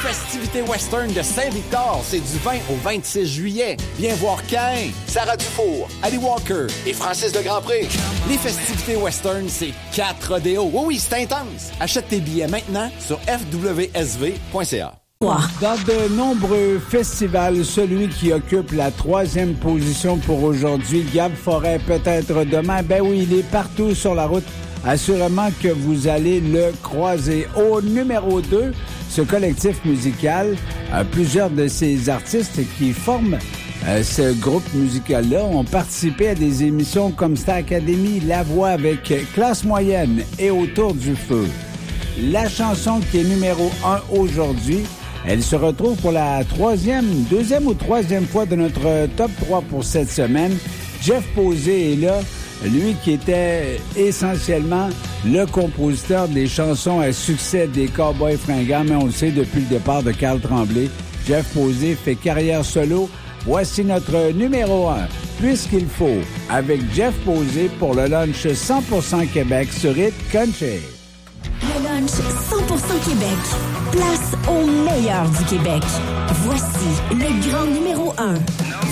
festivités western de Saint-Victor, c'est du 20 au 26 juillet. Viens voir Caïn, Sarah Dufour, Ali Walker et Francis de Grandpré. Les festivités western, c'est 4 rodéos. Oui, c'est intense. Achète tes billets maintenant sur fwsv.ca. Dans de nombreux festivals, celui qui occupe la 3e position pour aujourd'hui, Gab Forêt, peut-être demain. Ben oui, il est partout sur la route. Assurément que vous allez le croiser. Au numéro 2, ce collectif musical, plusieurs de ces artistes qui forment ce groupe musical-là ont participé à des émissions comme Star Academy, La Voix avec Classe Moyenne et Autour du Feu. La chanson qui est numéro 1 aujourd'hui, elle se retrouve pour la deuxième ou troisième fois de notre top 3 pour cette semaine. Jeff Posé est là, lui qui était essentiellement le compositeur des chansons à succès des Cowboys fringants, mais on le sait depuis le départ de Carl Tremblay. Jeff Posé fait carrière solo. Voici notre numéro 1, Puisqu'il faut, avec Jeff Posé pour le lunch 100% Québec sur Hit Country. Le lunch 100% Québec. Place au meilleur du Québec. Voici le grand numéro 1.